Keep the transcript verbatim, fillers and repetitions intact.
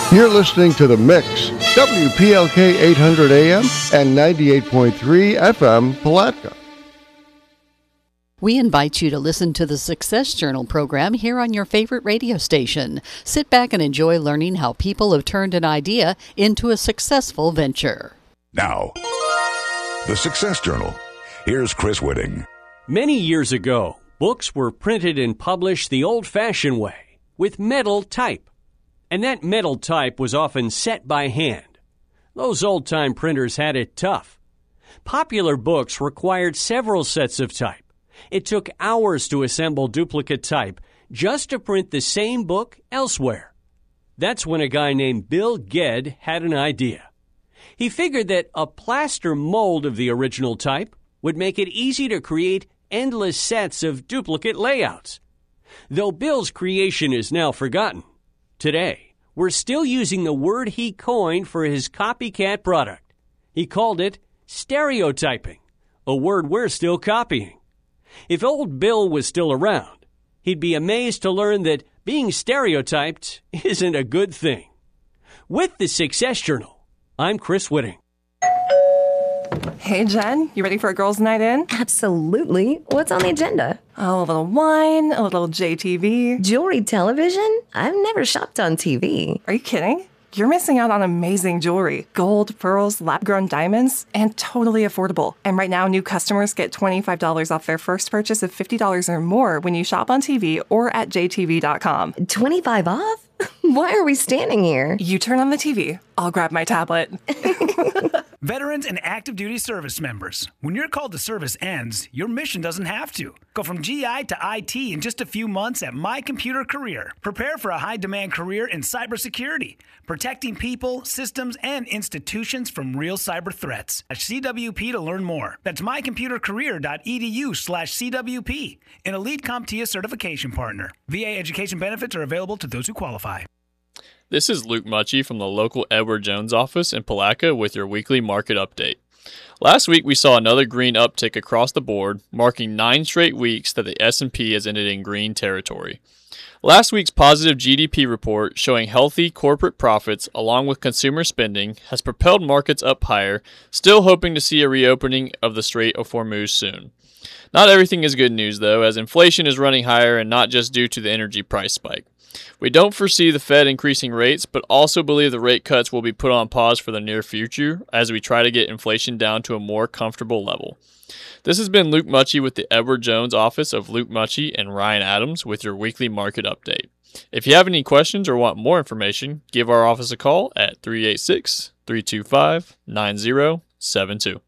You're listening to The Mix, W P L K eight hundred A M and ninety-eight point three F M, Palatka. We invite you to listen to the Success Journal program here on your favorite radio station. Sit back and enjoy learning how people have turned an idea into a successful venture. Now, the Success Journal. Here's Chris Whitting. Many years ago, books were printed and published the old-fashioned way, with metal type. And that metal type was often set by hand. Those old-time printers had it tough. Popular books required several sets of type. It took hours to assemble duplicate type just to print the same book elsewhere. That's when a guy named Bill Gedd had an idea. He figured that a plaster mold of the original type would make it easy to create endless sets of duplicate layouts. Though Bill's creation is now forgotten, today we're still using the word he coined for his copycat product. He called it stereotyping, a word we're still copying. If old Bill was still around, he'd be amazed to learn that being stereotyped isn't a good thing. With the Success Journal, I'm Chris Whitting. Hey, Jen, you ready for a girls' night in? Absolutely. What's on the agenda? Oh, a little wine, a little J T V. Jewelry television? I've never shopped on T V. Are you kidding? You're missing out on amazing jewelry. Gold, pearls, lab-grown diamonds, and totally affordable. And right now, new customers get twenty-five dollars off their first purchase of fifty dollars or more when you shop on T V or at J T V dot com. twenty-five off? Why are we standing here? You turn on the T V. I'll grab my tablet. Veterans and active duty service members. When your call to service ends, your mission doesn't have to. Go from G I to I T in just a few months at My Computer Career. Prepare for a high-demand career in cybersecurity, protecting people, systems, and institutions from real cyber threats. At C W P to learn more. That's my computer career dot e d u slash C W P, an elite CompTIA certification partner. V A education benefits are available to those who qualify. This is Luke Mucci from the local Edward Jones office in Palatka with your weekly market update. Last week we saw another green uptick across the board, marking nine straight weeks that the S and P has ended in green territory. Last week's positive G D P report showing healthy corporate profits along with consumer spending has propelled markets up higher, still hoping to see a reopening of the Strait of Hormuz soon. Not everything is good news though, as inflation is running higher and not just due to the energy price spike. We don't foresee the Fed increasing rates, but also believe the rate cuts will be put on pause for the near future as we try to get inflation down to a more comfortable level. This has been Luke Mucci with the Edward Jones office of Luke Mucci and Ryan Adams with your weekly market update. If you have any questions or want more information, give our office a call at three eight six, three two five, nine zero seven two.